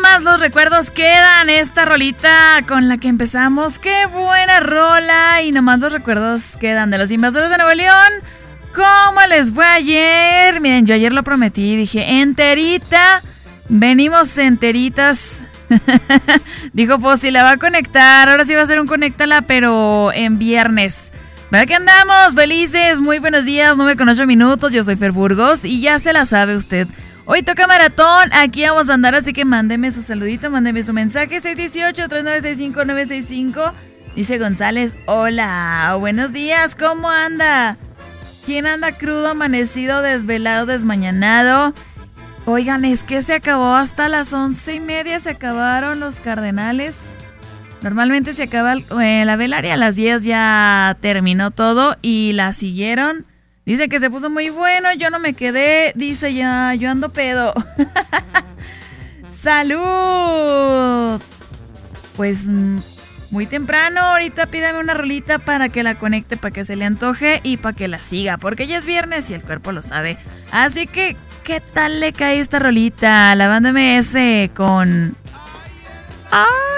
nomás los recuerdos quedan. Esta rolita con la que empezamos, qué buena rola. Y nomás los recuerdos quedan de los Invasores de Nuevo León. ¿Cómo les fue ayer? Miren, yo ayer lo prometí, dije, enterita. Venimos enteritas. Dijo Posti, la va a conectar. Ahora sí va a ser un conéctala, pero en viernes. ¿Verdad que andamos? Felices, muy buenos días, 9:08. Yo soy Fer Burgos y ya se la sabe usted. Hoy toca maratón, aquí vamos a andar, así que mándeme su saludito, mándeme su mensaje, 618-3965-965. Dice González, hola, buenos días, ¿cómo anda? ¿Quién anda crudo, amanecido, desvelado, desmañanado? Oigan, es que se acabó hasta las 11:30, se acabaron los Cardenales. Normalmente se acaba la velaria, a las 10 ya terminó todo y la siguieron. Dice que se puso muy bueno, yo no me quedé, dice ya, yo ando pedo. ¡Salud! Pues muy temprano, ahorita pídame una rolita para que la conecte, para que se le antoje y para que la siga, porque ya es viernes y el cuerpo lo sabe. Así que, ¿qué tal le cae esta rolita? La banda MS con... ¡Ah!